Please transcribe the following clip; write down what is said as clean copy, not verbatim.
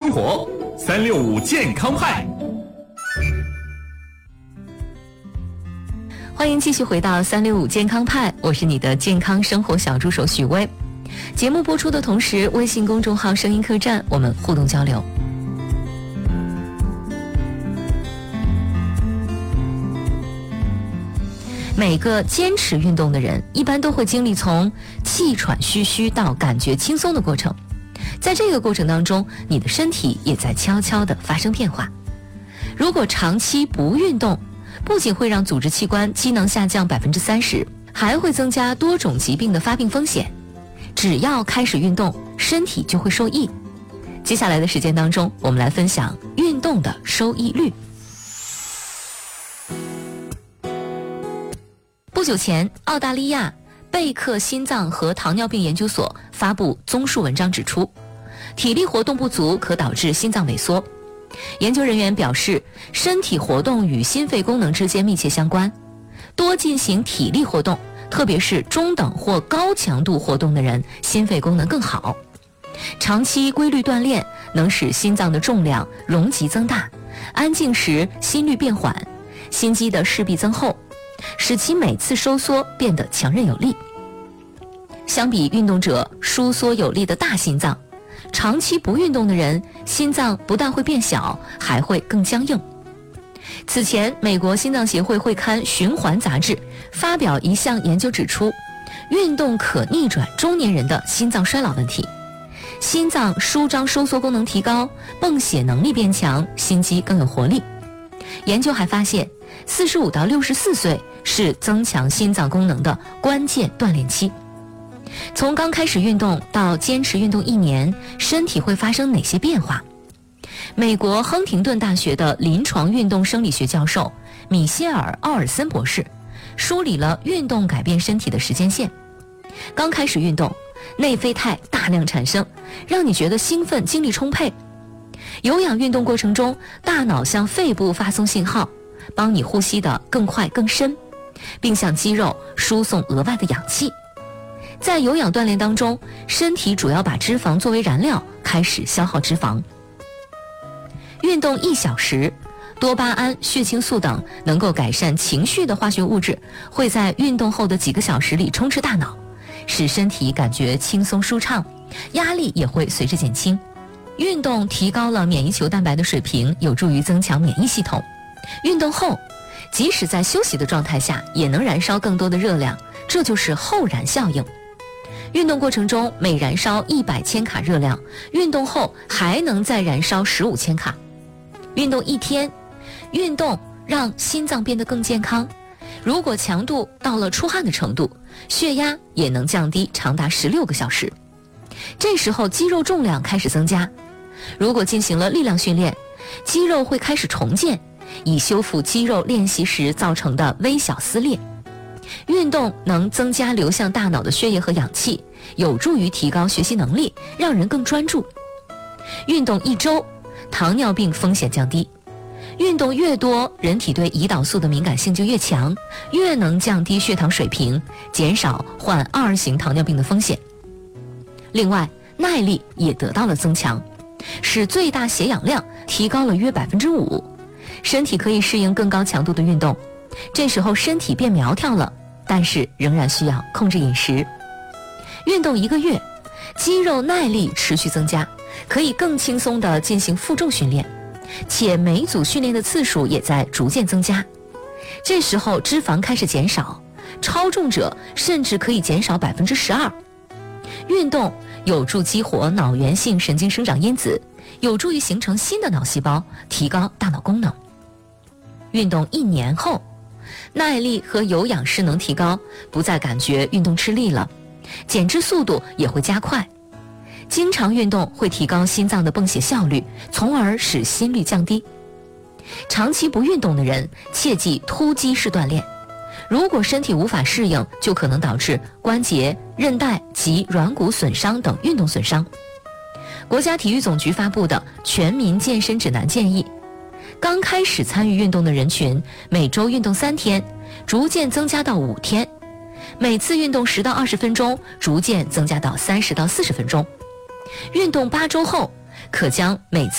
生活，365健康派。 欢迎继续回到365健康派，我是你的健康生活小助手许薇。节目播出的同时，微信公众号声音客栈我们互动交流。每个坚持运动的人一般都会经历从气喘吁吁到感觉轻松的过程，在这个过程当中，你的身体也在悄悄地发生变化。如果长期不运动，不仅会让组织器官机能下降30%，还会增加多种疾病的发病风险。只要开始运动，身体就会受益。接下来的时间当中，我们来分享运动的收益率。不久前，澳大利亚贝克心脏和糖尿病研究所发布综述文章指出，体力活动不足可导致心脏萎缩。研究人员表示，身体活动与心肺功能之间密切相关，多进行体力活动，特别是中等或高强度活动的人，心肺功能更好。长期规律锻炼能使心脏的重量容积增大，安静时心率变缓，心肌的室壁增厚，使其每次收缩变得强韧有力。相比运动者疏缩有力的大心脏，长期不运动的人，心脏不但会变小，还会更僵硬。此前，美国心脏协会会刊《循环》杂志发表一项研究指出，运动可逆转中年人的心脏衰老问题。心脏舒张收缩功能提高，泵血能力变强，心肌更有活力。研究还发现，45到64岁是增强心脏功能的关键锻炼期。从刚开始运动到坚持运动1年，身体会发生哪些变化？美国亨廷顿大学的临床运动生理学教授米歇尔·奥尔森博士梳理了运动改变身体的时间线。刚开始运动，内啡肽大量产生，让你觉得兴奋，精力充沛。有氧运动过程中，大脑向肺部发送信号，帮你呼吸得更快更深，并向肌肉输送额外的氧气。在有氧锻炼当中，身体主要把脂肪作为燃料，开始消耗脂肪。运动1小时，多巴胺、血清素等能够改善情绪的化学物质会在运动后的几个小时里充斥大脑，使身体感觉轻松舒畅，压力也会随之减轻。运动提高了免疫球蛋白的水平，有助于增强免疫系统。运动后，即使在休息的状态下，也能燃烧更多的热量，这就是后燃效应。运动过程中每燃烧100千卡热量，运动后还能再燃烧15千卡。运动1天，运动让心脏变得更健康。如果强度到了出汗的程度，血压也能降低长达16个小时。这时候肌肉重量开始增加。如果进行了力量训练，肌肉会开始重建，以修复肌肉练习时造成的微小撕裂。运动能增加流向大脑的血液和氧气，有助于提高学习能力，让人更专注。运动1周，糖尿病风险降低。运动越多，人体对胰岛素的敏感性就越强，越能降低血糖水平，减少患2型糖尿病的风险。另外，耐力也得到了增强，使最大血氧量提高了约5%，身体可以适应更高强度的运动。这时候身体变苗条了，但是仍然需要控制饮食。运动1个月，肌肉耐力持续增加，可以更轻松地进行负重训练，且每组训练的次数也在逐渐增加。这时候脂肪开始减少，超重者甚至可以减少12%。运动有助激活脑源性神经生长因子，有助于形成新的脑细胞，提高大脑功能。运动1年后，耐力和有氧势能提高，不再感觉运动吃力了，减脂速度也会加快。经常运动会提高心脏的泵血效率，从而使心率降低。长期不运动的人，切忌突击式锻炼。如果身体无法适应，就可能导致关节、韧带及软骨损伤等运动损伤。国家体育总局发布的全民健身指南建议，刚开始参与运动的人群，每周运动3天，逐渐增加到5天，每次运动10到20分钟，逐渐增加到30到40分钟。运动8周后，可将每次